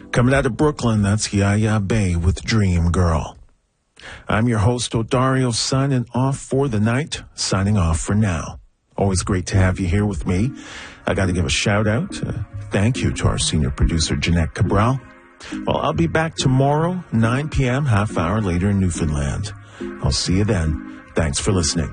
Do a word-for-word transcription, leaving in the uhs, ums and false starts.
Coming out of Brooklyn, that's Yaya Bay with Dream Girl. I'm your host, Odario, signing off for the night, signing off for now. Always great to have you here with me. I got to give a shout out. Uh, thank you to our senior producer, Jeanette Cabral. Well, I'll be back tomorrow, nine p.m., half hour later in Newfoundland. I'll see you then. Thanks for listening.